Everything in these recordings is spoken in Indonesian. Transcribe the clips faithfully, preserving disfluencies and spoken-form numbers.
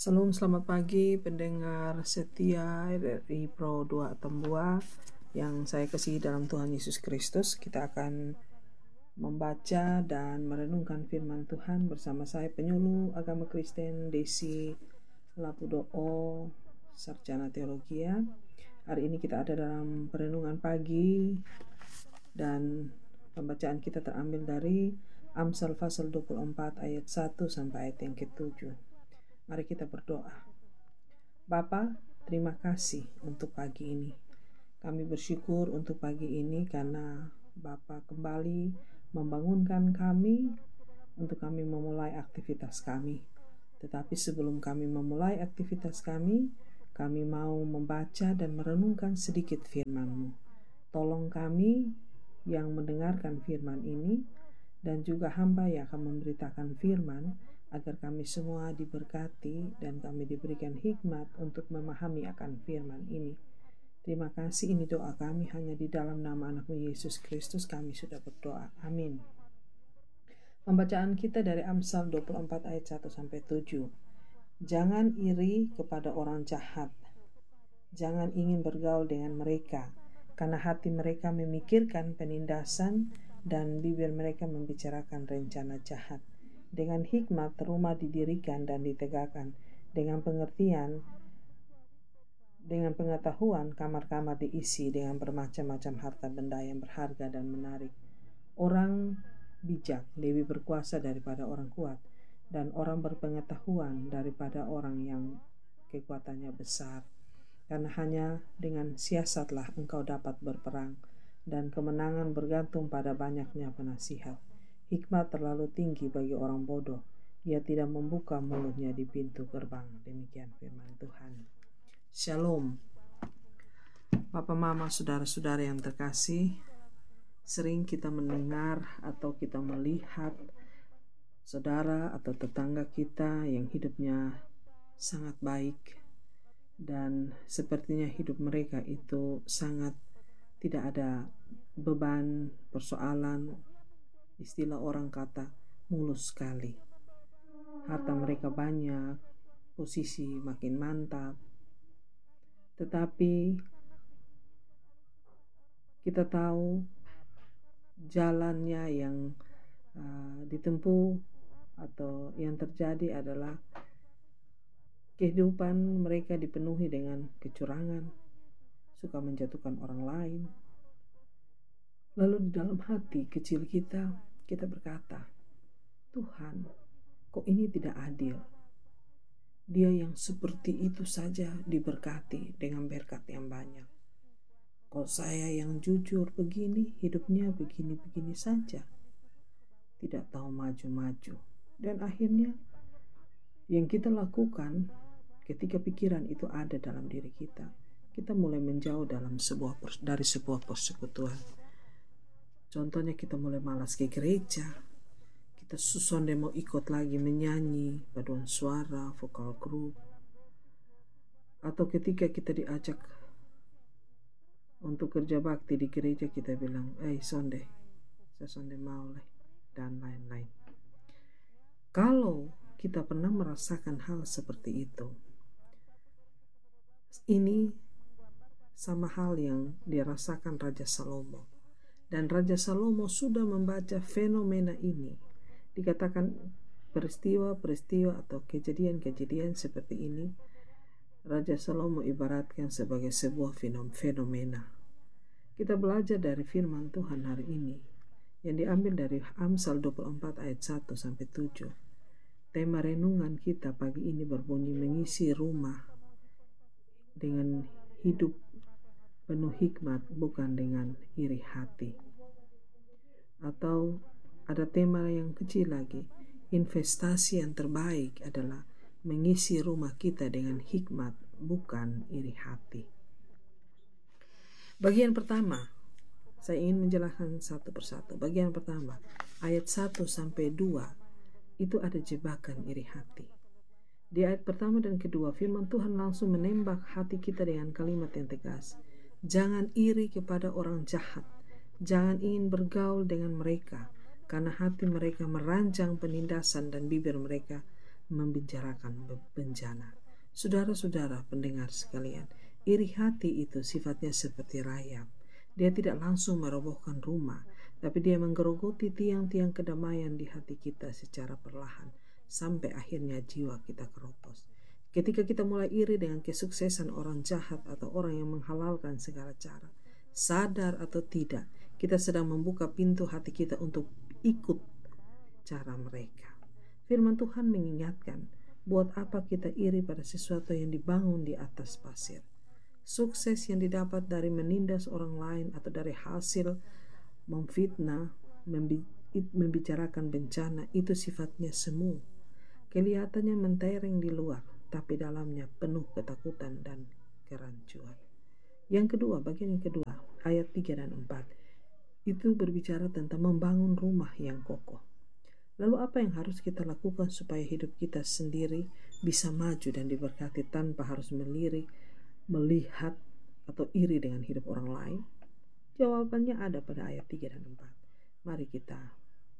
Salam, selamat pagi pendengar setia dari Pro dua Tembua yang saya kasihi dalam Tuhan Yesus Kristus. Kita akan membaca dan merenungkan firman Tuhan bersama saya penyuluh agama Kristen Desi Lapudoo, sarjana teologi. Hari ini kita ada dalam perenungan pagi dan pembacaan kita terambil dari Amsal pasal dua puluh empat ayat satu sampai ayat yang ketujuh. Mari kita berdoa. Bapa, terima kasih untuk pagi ini. Kami bersyukur untuk pagi ini karena Bapa kembali membangunkan kami untuk kami memulai aktivitas kami. Tetapi sebelum kami memulai aktivitas kami, kami mau membaca dan merenungkan sedikit firman-Mu. Tolong kami yang mendengarkan firman ini dan juga hamba yang akan memberitakan firman, agar kami semua diberkati dan kami diberikan hikmat untuk memahami akan firman ini. Terima kasih, ini doa kami hanya di dalam nama anak-Mu Yesus Kristus kami sudah berdoa. Amin. Pembacaan kita dari Amsal dua puluh empat ayat satu sampai tujuh. Jangan iri kepada orang jahat. Jangan ingin bergaul dengan mereka, karena hati mereka memikirkan penindasan dan bibir mereka membicarakan rencana jahat. Dengan hikmat rumah didirikan dan ditegakkan, dengan pengertian, dengan pengetahuan kamar-kamar diisi dengan bermacam-macam harta benda yang berharga dan menarik. Orang bijak lebih berkuasa daripada orang kuat, dan orang berpengetahuan daripada orang yang kekuatannya besar. Karena hanya dengan siasatlah engkau dapat berperang, dan kemenangan bergantung pada banyaknya penasihat. Hikmat terlalu tinggi bagi orang bodoh. Ia tidak membuka mulutnya di pintu gerbang. Demikian firman Tuhan. Shalom. Bapak, mama, saudara-saudara yang terkasih, sering kita mendengar atau kita melihat saudara atau tetangga kita yang hidupnya sangat baik, dan sepertinya hidup mereka itu sangat tidak ada beban, persoalan. Istilah orang kata mulus sekali. Harta mereka banyak, posisi makin mantap. Tetapi kita tahu jalannya yang uh, ditempuh atau yang terjadi adalah kehidupan mereka dipenuhi dengan kecurangan, suka menjatuhkan orang lain. Lalu di dalam hati kecil kita, kita berkata, Tuhan, kok ini tidak adil? Dia yang seperti itu saja diberkati dengan berkat yang banyak. Kok saya yang jujur begini, hidupnya begini-begini saja, tidak tahu maju-maju. Dan akhirnya yang kita lakukan ketika pikiran itu ada dalam diri kita, kita mulai menjauh dalam sebuah dari sebuah persekutuan. Contohnya kita mulai malas ke gereja, kita susonde mau ikut lagi menyanyi, paduan suara, vokal group. Atau ketika kita diajak untuk kerja bakti di gereja, kita bilang, eh sonde, saya sonde mau lah, dan lain-lain. Kalau kita pernah merasakan hal seperti itu, ini sama hal yang dirasakan Raja Salomo. Dan Raja Salomo sudah membaca fenomena ini. Dikatakan peristiwa-peristiwa atau kejadian-kejadian seperti ini, Raja Salomo ibaratkan sebagai sebuah fenomena. Kita belajar dari firman Tuhan hari ini yang diambil dari Amsal dua puluh empat ayat satu sampai tujuh. Tema renungan kita pagi ini berbunyi mengisi rumah dengan hidup penuh hikmat, bukan dengan iri hati. Atau ada tema yang kecil lagi, investasi yang terbaik adalah mengisi rumah kita dengan hikmat, bukan iri hati. Bagian pertama, saya ingin menjelaskan satu persatu. Bagian pertama, ayat satu sampai dua, itu ada jebakan iri hati. Di ayat pertama dan kedua, firman Tuhan langsung menembak hati kita dengan kalimat yang tegas. Jangan iri kepada orang jahat. Jangan ingin bergaul dengan mereka, karena hati mereka merancang penindasan dan bibir mereka membicarakan bencana. Saudara-saudara pendengar sekalian, iri hati itu sifatnya seperti rayap. Dia tidak langsung merobohkan rumah, tapi dia menggerogoti tiang-tiang kedamaian di hati kita secara perlahan, sampai akhirnya jiwa kita keropos. Ketika kita mulai iri dengan kesuksesan orang jahat atau orang yang menghalalkan segala cara, sadar atau tidak, kita sedang membuka pintu hati kita untuk ikut cara mereka. Firman Tuhan mengingatkan, buat apa kita iri pada sesuatu yang dibangun di atas pasir? Sukses yang didapat dari menindas orang lain atau dari hasil memfitnah, membicarakan bencana, itu sifatnya semu. Kelihatannya mentereng di luar, tapi dalamnya penuh ketakutan dan kerancuan. Yang kedua, bagian yang kedua, ayat tiga dan empat, itu berbicara tentang membangun rumah yang kokoh. Lalu apa yang harus kita lakukan supaya hidup kita sendiri bisa maju dan diberkati tanpa harus melirik, melihat, atau iri dengan hidup orang lain? Jawabannya ada pada ayat tiga dan empat. Mari kita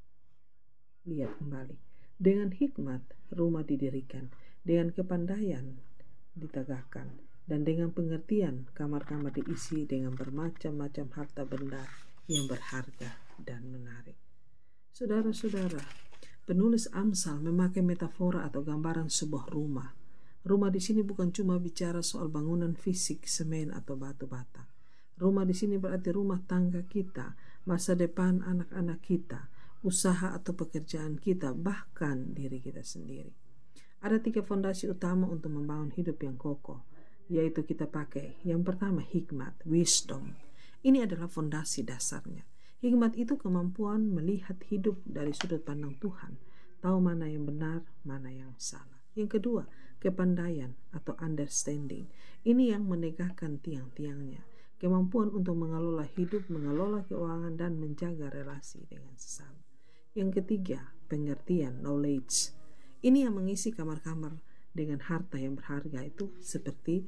lihat kembali. Dengan hikmat rumah didirikan, dengan kepandaian ditegakkan, dan dengan pengertian kamar-kamar diisi dengan bermacam-macam harta benda yang berharga dan menarik. Saudara-saudara, penulis Amsal memakai metafora atau gambaran sebuah rumah. Rumah di sini bukan cuma bicara soal bangunan fisik, semen atau batu bata. Rumah di sini berarti rumah tangga kita, masa depan anak-anak kita, usaha atau pekerjaan kita, bahkan diri kita sendiri. Ada tiga fondasi utama untuk membangun hidup yang kokoh, yaitu kita pakai. Yang pertama, hikmat, wisdom. Ini adalah fondasi dasarnya. Hikmat itu kemampuan melihat hidup dari sudut pandang Tuhan, tahu mana yang benar, mana yang salah. Yang kedua, kepandaian atau understanding. Ini yang menegakkan tiang-tiangnya, kemampuan untuk mengelola hidup, mengelola keuangan, dan menjaga relasi dengan sesama. Yang ketiga, pengertian, knowledge. Ini yang mengisi kamar-kamar dengan harta yang berharga itu seperti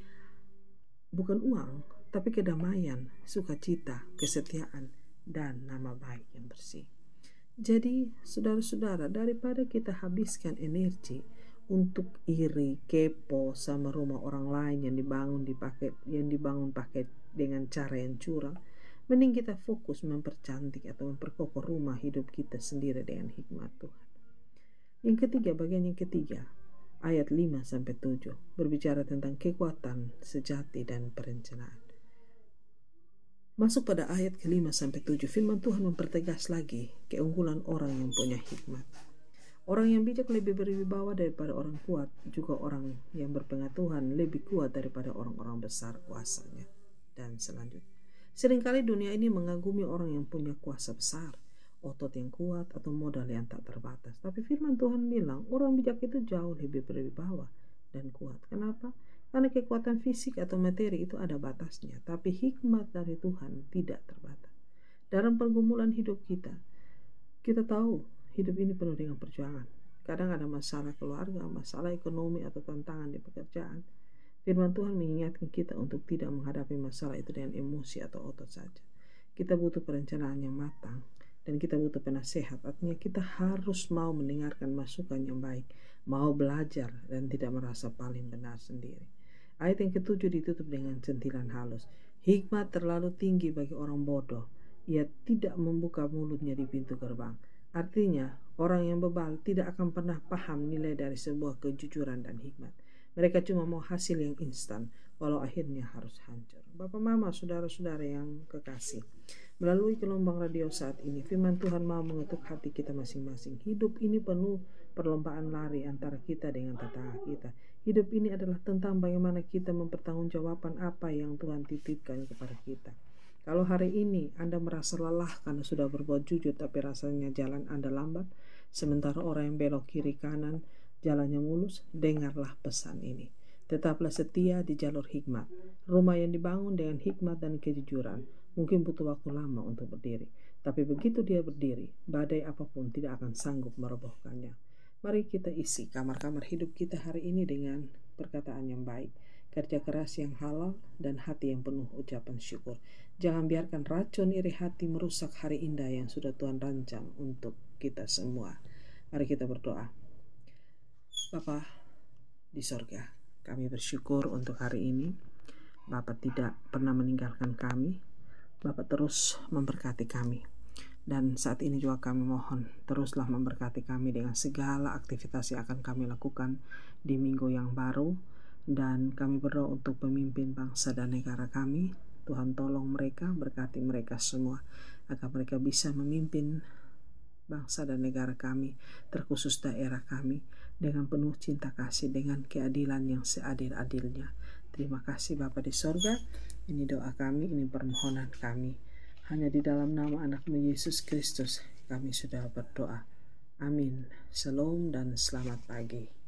bukan uang, tapi kedamaian, sukacita, kesetiaan, dan nama baik yang bersih. Jadi saudara-saudara, daripada kita habiskan energi untuk iri, kepo sama rumah orang lain yang dibangun dipakai yang dibangun pakai dengan cara yang curang, mending kita fokus mempercantik atau memperkokoh rumah hidup kita sendiri dengan hikmat Tuhan. Yang ketiga, bagian yang ketiga, ayat lima sampai tujuh berbicara tentang kekuatan sejati dan perencanaan. Masuk pada ayat kelima sampai tujuh, firman Tuhan mempertegas lagi keunggulan orang yang punya hikmat. Orang yang bijak lebih berwibawa daripada orang kuat, juga orang yang berpengetahuan lebih kuat daripada orang-orang besar kuasanya. Dan selanjutnya, seringkali dunia ini mengagumi orang yang punya kuasa besar, otot yang kuat, atau modal yang tak terbatas. Tapi firman Tuhan bilang, orang bijak itu jauh lebih berwibawa dan kuat. Kenapa? Karena kekuatan fisik atau materi itu ada batasnya, tapi hikmat dari Tuhan tidak terbatas. Dalam pergumulan hidup kita, kita tahu hidup ini penuh dengan perjuangan. Kadang ada masalah keluarga, masalah ekonomi, atau tantangan di pekerjaan. Firman Tuhan mengingatkan kita untuk tidak menghadapi masalah itu dengan emosi atau otot saja. Kita butuh perencanaan yang matang, dan kita butuh penasehat. Artinya kita harus mau mendengarkan masukan yang baik, mau belajar, dan tidak merasa paling benar sendiri. Ayat yang ketujuh ditutup dengan sentilan halus. Hikmat terlalu tinggi bagi orang bodoh. Ia tidak membuka mulutnya di pintu gerbang. Artinya, orang yang bebal tidak akan pernah paham nilai dari sebuah kejujuran dan hikmat. Mereka cuma mau hasil yang instan, walau akhirnya harus hancur. Bapak, mama, saudara-saudara yang kekasih, melalui gelombang radio saat ini, firman Tuhan mau mengetuk hati kita masing-masing. Hidup ini penuh perlombaan lari antara kita dengan tetangga kita. Hidup ini adalah tentang bagaimana kita mempertanggungjawabkan apa yang Tuhan titipkan kepada kita. Kalau hari ini Anda merasa lelah karena sudah berbuat jujur, tapi rasanya jalan Anda lambat, sementara orang yang belok kiri kanan jalannya mulus, dengarlah pesan ini. Tetaplah setia di jalur hikmat. Rumah yang dibangun dengan hikmat dan kejujuran mungkin butuh waktu lama untuk berdiri, tapi begitu dia berdiri, badai apapun tidak akan sanggup merobohkannya. Mari kita isi kamar-kamar hidup kita hari ini dengan perkataan yang baik, kerja keras yang halal, dan hati yang penuh ucapan syukur. Jangan biarkan racun iri hati merusak hari indah yang sudah Tuhan rancang untuk kita semua. Mari kita berdoa. Bapa di sorga, kami bersyukur untuk hari ini. Bapa tidak pernah meninggalkan kami. Bapa terus memberkati kami. Dan saat ini juga kami mohon, teruslah memberkati kami dengan segala aktivitas yang akan kami lakukan di minggu yang baru. Dan kami berdoa untuk pemimpin bangsa dan negara kami. Tuhan tolong mereka, berkati mereka semua, agar mereka bisa memimpin bangsa dan negara kami, terkhusus daerah kami, dengan penuh cinta kasih, dengan keadilan yang seadil-adilnya. Terima kasih Bapa di sorga. Ini doa kami, ini permohonan kami. Hanya di dalam nama anak-Mu Yesus Kristus kami sudah berdoa. Amin. Shalom dan selamat pagi.